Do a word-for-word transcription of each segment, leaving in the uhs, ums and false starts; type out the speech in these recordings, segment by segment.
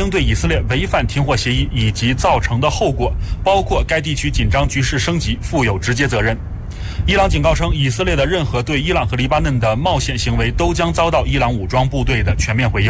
应对以色列违反停火协议以及造成的后果，包括该地区紧张局势升级，负有直接责任。伊朗警告称，以色列的任何对伊朗和黎巴嫩的冒险行为都将遭到伊朗武装部队的全面回应。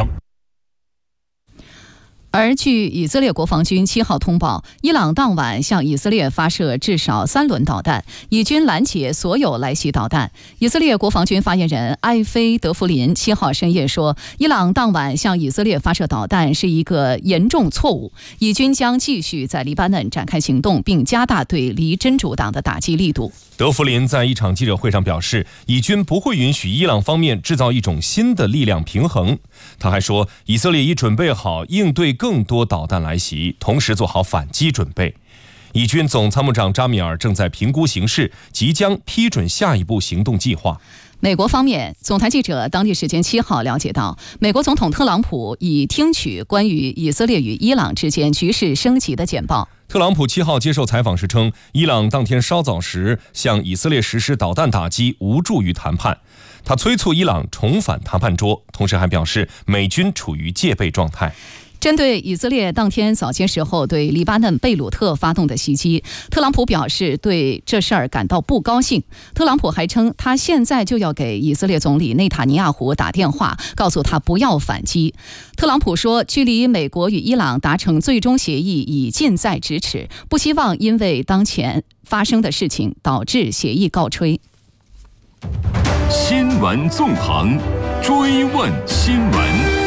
而据以色列国防军七号通报，伊朗当晚向以色列发射至少三轮导弹，以军拦截所有来袭导弹。以色列国防军发言人埃菲德弗林七号深夜说，伊朗当晚向以色列发射导弹是一个严重错误，以军将继续在黎巴嫩展开行动，并加大对黎真主党的打击力度。 德弗林在一场记者会上表示，以军不会允许伊朗方面制造一种新的力量平衡。他还说，以色列已准备好应对更多导弹来袭，同时做好反击准备。以军总参谋长扎米尔正在评估形势，即将批准下一步行动计划。 美国方面，总台记者当地时间七号了解到，美国总统特朗普已听取关于以色列与伊朗之间局势升级的简报。 特朗普七号接受采访时称，伊朗当天稍早时向以色列实施导弹打击无助于谈判，他催促伊朗重返谈判桌，同时还表示美军处于戒备状态。 针对以色列当天早些时候对黎巴嫩贝鲁特发动的袭击，特朗普表示对这事儿感到不高兴。特朗普还称，他现在就要给以色列总理内塔尼亚胡打电话，告诉他不要反击。特朗普说，距离美国与伊朗达成最终协议已近在咫尺，不希望因为当前发生的事情导致协议告吹。 新闻纵横，追问新闻。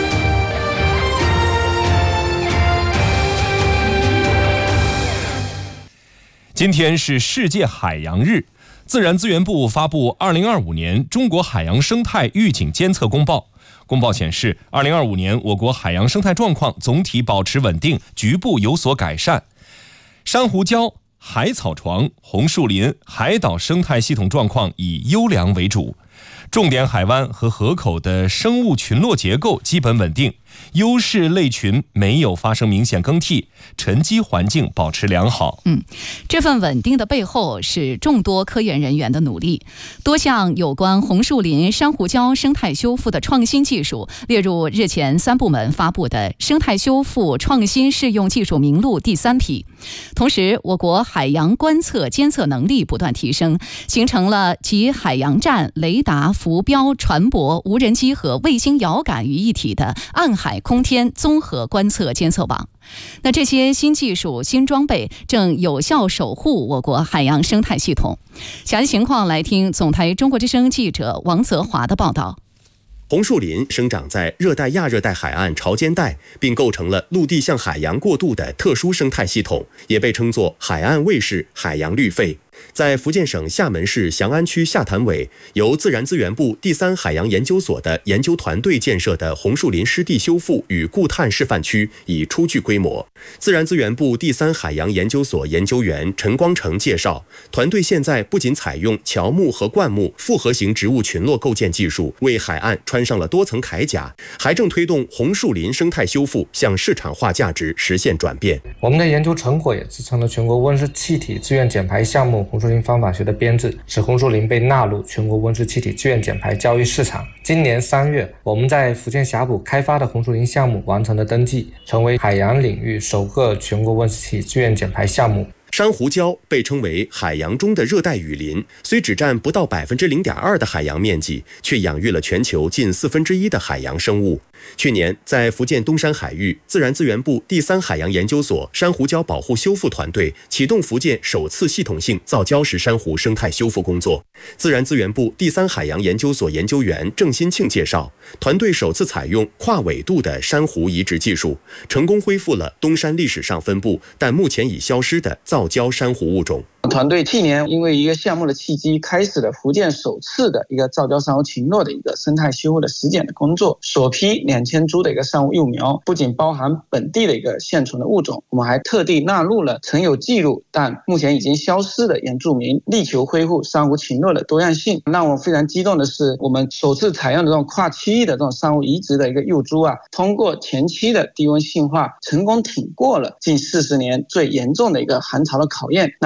今天是世界海洋日，自然资源部发布二零二五年中国海洋生态预警监测公报。公报显示，二零二五年我国海洋生态状况总体保持稳定，局部有所改善。珊瑚礁、海草床、红树林、海岛生态系统状况以优良为主，重点海湾和河口的生物群落结构基本稳定，优势类群没有发生明显更替，沉积环境保持良好。 嗯，这份稳定的背后是众多科研人员的努力。多项有关红树林、珊瑚礁生态修复的创新技术列入日前三部门发布的生态修复创新适用技术名录第三批。同时，我国海洋观测监测能力不断提升，形成了集海洋站、雷达、浮标、船舶、无人机和卫星遥感于一体的暗海空天综合观测监测网。那这些新技术、新装备正有效守护我国海洋生态系统。详细情况来听总台中国之声记者王泽华的报道。 红树林生长在热带亚热带海岸潮间带，并构成了陆地向海洋过渡的特殊生态系统，也被称作海岸卫士、海洋绿肺。在福建省厦门市翔安区下潭尾，由自然资源部第三海洋研究所的研究团队建设的红树林湿地修复与固碳示范区已初具规模。自然资源部第三海洋研究所研究员陈光成介绍，团队现在不仅采用乔木和灌木复合型植物群落构建技术，为海岸穿上了多层铠甲，还正推动红树林生态修复向市场化价值实现转变。 我们的研究成果也支撑了全国温室气体自愿减排项目红树林方法学的编制，使红树林被纳入全国温室气体自愿减排交易市场。今年三月，我们在福建霞浦开发的红树林项目完成了登记，成为海洋领域首个全国温室气体自愿减排项目。 珊瑚礁被称为海洋中的热带雨林，虽只占不到百分之零点二的海洋面积，却养育了全球近四分之一的海洋生物。去年，在福建东山海域，自然资源部第三海洋研究所珊瑚礁保护修复团队启动福建首次系统性造礁石珊瑚生态修复工作。自然资源部第三海洋研究所研究员郑新庆介绍，团队首次采用跨纬度的珊瑚移植技术，成功恢复了东山历史上分布但目前已消失的造礁珊瑚物种。 团队去年因为一个项目的契机，开始了福建首次的一个造礁珊瑚群落的一个生态修复的实践的工作。首批两千株的一个珊瑚幼苗，不仅包含本地的一个现存的物种，我们还特地纳入了曾有记录但目前已经消失的原住民，力求恢复珊瑚群落的多样性。让我非常激动的是，我们首次采用的这种跨区域的这种珊瑚移植的一个幼株啊，通过前期的低温性化，成功挺过了近四十年最严重的一个寒潮的考验。那也验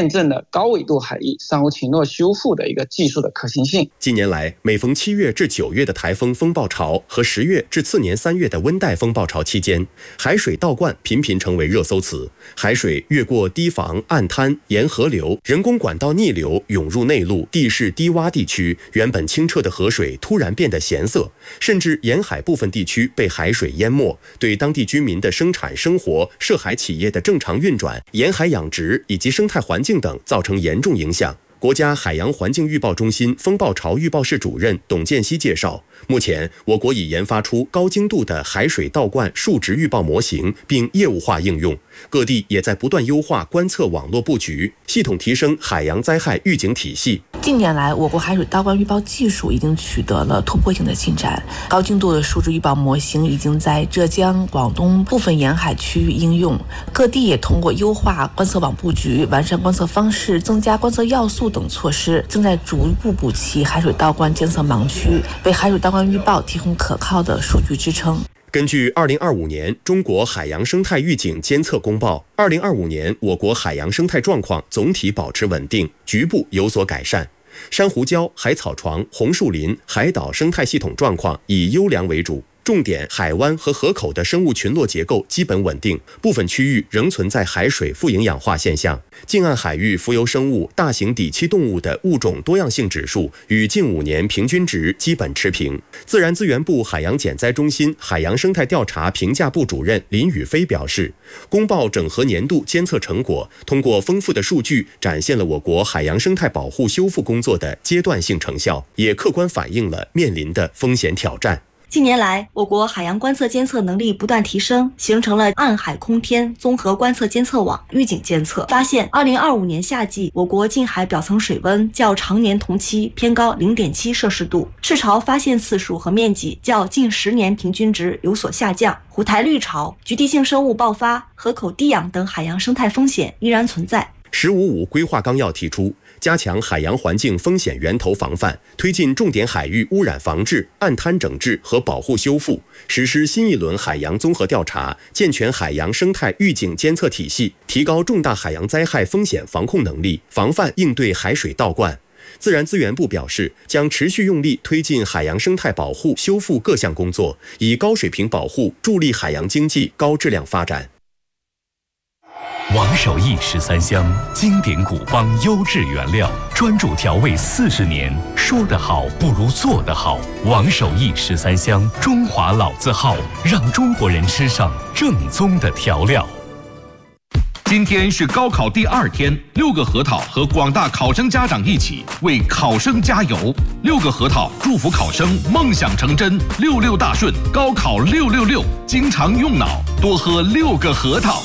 验证了高纬度海域珊瑚群落修复的一个技术的可行性。 近年来，每逢七月至九月的台风风暴潮和十月至次年三月的温带风暴潮期间，海水倒灌频频成为热搜词。海水越过堤防、岸滩、沿河流、人工管道逆流涌入内陆地势低洼地区，原本清澈的河水突然变得咸涩，甚至沿海部分地区被海水淹没，对当地居民的生产生活、涉海企业的正常运转、沿海养殖以及生态环境等造成严重影响。国家海洋环境预报中心风暴潮预报室主任董建熙介绍，目前我国已研发出高精度的海水倒灌数值预报模型，并业务化应用。各地也在不断优化观测网络布局，系统提升海洋灾害预警体系。 近年来，我国海水倒灌预报技术已经取得了突破性的进展，高精度的数值预报模型已经在浙江、广东部分沿海区域应用。各地也通过优化观测网布局、完善观测方式、增加观测要素等措施，正在逐步补齐海水倒灌监测盲区，为海水倒灌预报提供可靠的数据支撑。 根据二零二五年中国海洋生态预警监测公报，二零二五年我国海洋生态状况总体保持稳定，局部有所改善。珊瑚礁、海草床、红树林、海岛生态系统状况以优良为主。重点海湾和河口的生物群落结构基本稳定，部分区域仍存在海水富营养化现象。近岸海域浮游生物、大型底栖动物的物种多样性指数与近五年平均值基本持平。自然资源部海洋减灾中心海洋生态调查评价部主任林宇飞表示，公报整合年度监测成果，通过丰富的数据展现了我国海洋生态保护修复工作的阶段性成效，也客观反映了面临的风险挑战。 近年来，我国海洋观测监测能力不断提升，形成了暗海空天综合观测监测网，预警监测发现，二零二五年夏季我国近海表层水温较常年同期偏高 零点七摄氏度，赤潮发现次数和面积较近十年平均值有所下降，虎台绿潮、局地性生物爆发、河口低氧等海洋生态风险依然存在。 十五五规划纲要提出，加强海洋环境风险源头防范，推进重点海域污染防治、岸滩整治和保护修复，实施新一轮海洋综合调查，健全海洋生态预警监测体系，提高重大海洋灾害风险防控能力，防范应对海水倒灌。自然资源部表示，将持续用力推进海洋生态保护修复各项工作，以高水平保护助力海洋经济高质量发展。 王守义十三香，经典古方优质原料，专注调味四十年，说得好不如做得好。王守义十三香，中华老字号，让中国人吃上正宗的调料。 今天是高考第二天，六个核桃和广大考生家长一起为考生加油。六个核桃祝福考生梦想成真，六六大顺，高考六六六，经常用脑，多喝六个核桃。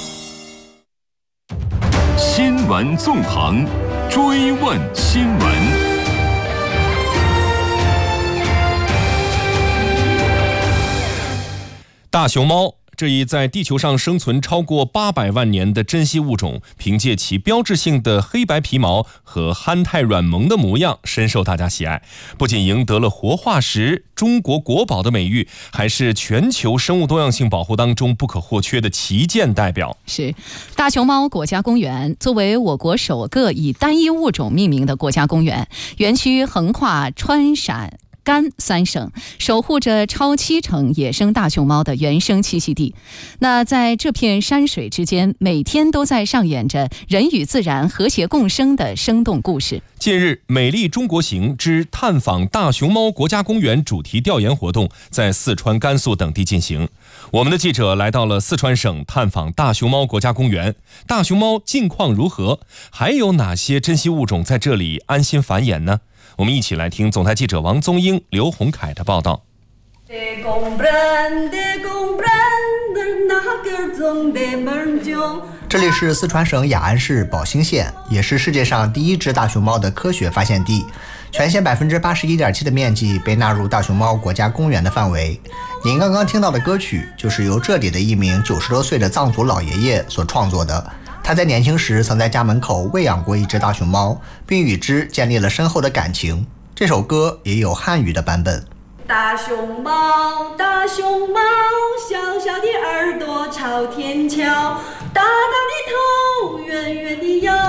新闻纵横，追问新闻。 大熊猫这一在地球上生存超过八百万年的珍稀物种，凭借其标志性的黑白皮毛和憨态软萌的模样，深受大家喜爱。不仅赢得了活化石、中国国宝的美誉，还是全球生物多样性保护当中不可或缺的旗舰代表。 是大熊猫国家公园作为我国首个以单一物种命名的国家公园，园区横跨川陕甘三省，守护着超七成野生大熊猫的原生栖息地。那在这片山水之间，每天都在上演着人与自然和谐共生的生动故事。 近日，美丽中国行之探访大熊猫国家公园主题调研活动在四川、甘肃等地进行。我们的记者来到了四川省，探访大熊猫国家公园。大熊猫近况如何？还有哪些珍稀物种在这里安心繁衍呢？我们一起来听总台记者王宗英、刘洪凯的报道。 这里是四川省雅安市保兴县，也是世界上第一只大熊猫的科学发现地。全县百分之八十一点七的面积被纳入大熊猫国家公园的范围。您刚刚听到的歌曲，就是由这里的一名九十多岁的藏族老爷爷所创作的。他在年轻时曾在家门口喂养过一只大熊猫，并与之建立了深厚的感情。这首歌也有汉语的版本。 大熊猫，大熊猫，小小的耳朵朝天翘，大大的头，圆圆的腰。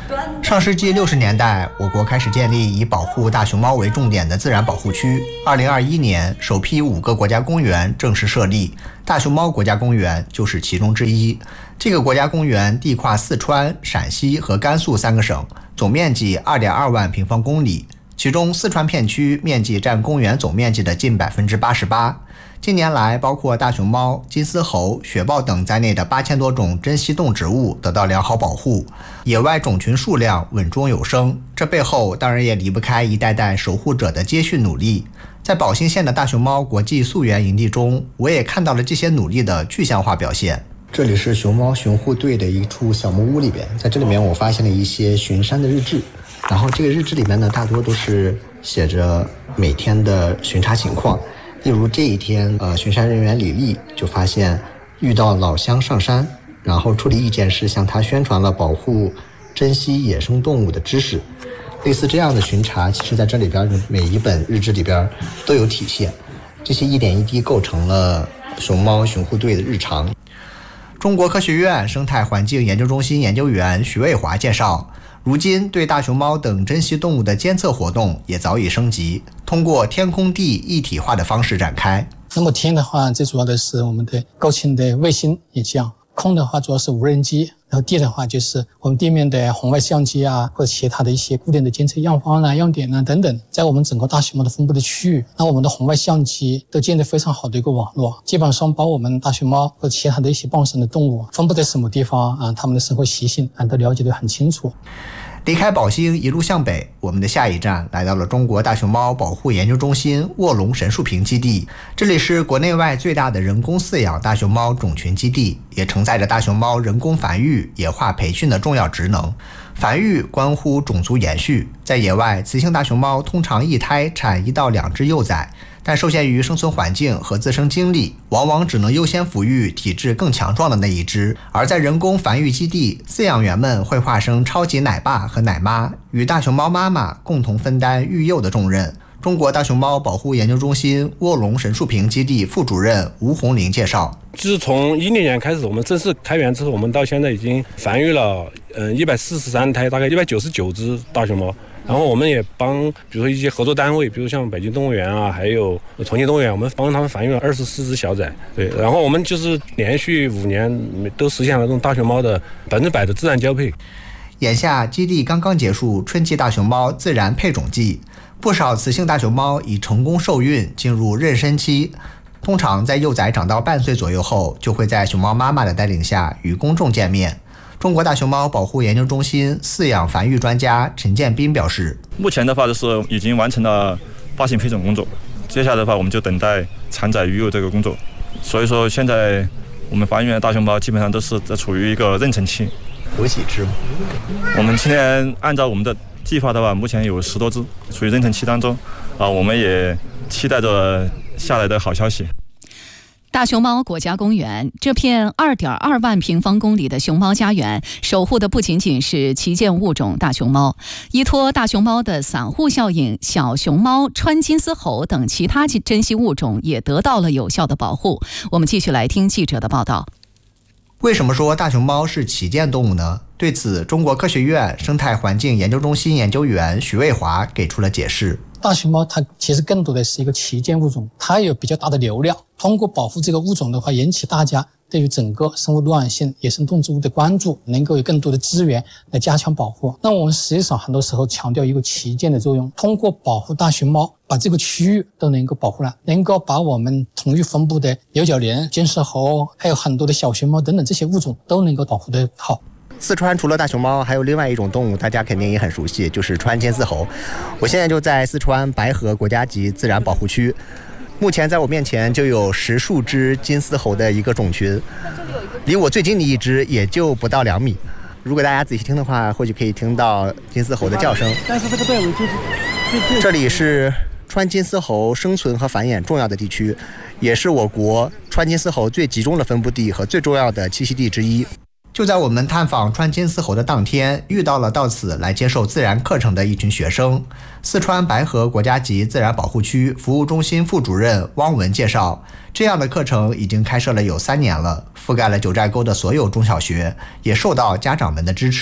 上世纪六十年代，我国开始建立以保护大熊猫为重点的自然保护区。二零二一年，首批五个国家公园正式设立，大熊猫国家公园就是其中之一。这个国家公园地跨四川、陕西和甘肃三个省，总面积 二点二万平方公里，其中四川片区面积占公园总面积的近 百分之八十八。近年来，包括大熊猫、金丝猴、雪豹等在内的八千多种珍稀动植物得到良好保护，野外种群数量稳中有升。这背后当然也离不开一代代守护者的接续努力。在宝兴县的大熊猫国际溯源营地中，我也看到了这些努力的具象化表现。 这里是熊猫巡护队的一处小木屋里边，在这里面我发现了一些巡山的日志，然后这个日志里面呢，大多都是写着每天的巡查情况。例如这一天，呃，巡山人员李丽就发现遇到老乡上山，然后处理意见是向他宣传了保护珍稀野生动物的知识。类似这样的巡查，其实在这里边每一本日志里边都有体现，这些一点一滴构成了熊猫巡护队的日常。 中国科学院生态环境研究中心研究员徐卫华介绍，如今对大熊猫等珍稀动物的监测活动也早已升级，通过天空地一体化的方式展开。 那么天的话，最主要的是我们的高清的卫星影像，空的话主要是无人机，然后地的话就是我们地面的红外相机啊，或者其他的一些固定的监测样方啊、样点啊等等。在我们整个大熊猫的分布的区域，那我们的红外相机都建立非常好的一个网络，基本上把我们大熊猫和其他的一些傍生的动物分布在什么地方啊，它们的生活习性啊都了解得很清楚。 离开宝兴一路向北，我们的下一站来到了中国大熊猫保护研究中心卧龙神树坪基地。这里是国内外最大的人工饲养大熊猫种群基地，也承载着大熊猫人工繁育、野化培训的重要职能。繁育关乎种族延续，在野外，雌性大熊猫通常一胎产一到两只幼崽，但受限于生存环境和自生精力，往往只能优先抚育体质更强壮的那一只。而在人工繁育基地，饲养员们会化身超级奶爸和奶妈，与大熊猫妈妈共同分担育幼的重任。中国大熊猫保护研究中心卧龙神树坪基地副主任吴红林介绍， 自从一零年开始，我们正式开园之后，我们到现在已经繁育了嗯一百四十三胎，大概一百九十九只大熊猫。然后我们也帮，比如说一些合作单位，比如像北京动物园啊，还有重庆动物园，我们帮他们繁育了二十四只小崽。对，然后我们就是连续五年都实现了这种大熊猫的百分之百的自然交配。 眼下基地刚刚结束春季大熊猫自然配种季，不少雌性大熊猫已成功受孕进入妊娠期，通常在幼崽长到半岁左右后，就会在熊猫妈妈的带领下与公众见面。中国大熊猫保护研究中心饲养繁育专家陈建斌表示， 目前的话就是已经完成了发行配种工作，接下来的话我们就等待产崽育幼这个工作。所以说现在我们繁育的大熊猫基本上都是在处于一个妊娠期。 有几只？ 我们今天按照我们的计划的话，目前有十多只处于妊娠期当中啊，我们也期待着下来的好消息。 大熊猫国家公园这片 二点二万平方公里的熊猫家园，守护的不仅仅是旗舰物种大熊猫，依托大熊猫的散户效应，小熊猫、川金丝猴等其他珍稀物种也得到了有效的保护。我们继续来听记者的报道。 为什么说大熊猫是旗舰动物呢？对此，中国科学院生态环境研究中心研究员徐卫华给出了解释。 大熊猫它其实更多的是一个旗舰物种，它有比较大的流量，通过保护这个物种的话，引起大家对于整个生物多样性、野生动植物的关注，能够有更多的资源来加强保护。那我们实际上很多时候强调一个旗舰的作用，通过保护大熊猫，把这个区域都能够保护了，能够把我们同域分布的牛角羚、金丝猴，还有很多的小熊猫等等这些物种都能够保护得好。 四川除了大熊猫，还有另外一种动物，大家肯定也很熟悉，就是川金丝猴。我现在就在四川白河国家级自然保护区，目前在我面前就有十数只金丝猴的一个种群，离我最近的一只也就不到两米。如果大家仔细听的话，或许可以听到金丝猴的叫声。 但是这个队伍就是这里是川金丝猴生存和繁衍重要的地区，也是我国川金丝猴最集中的分布地和最重要的栖息地之一。就在我们探访川金丝猴的当天，遇到了到此来接受自然课程的一群学生。四川白河国家级自然保护区服务中心副主任汪文介绍，这样的课程已经开设了有三年了，覆盖了九寨沟的所有中小学，也受到家长们的支持。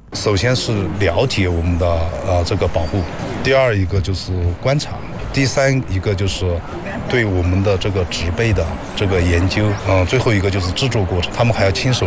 首先是了解我们的呃这个保护，第二一个就是观察，第三一个就是对我们的这个植被的这个研究，嗯、呃，最后一个就是制作过程，他们还要亲手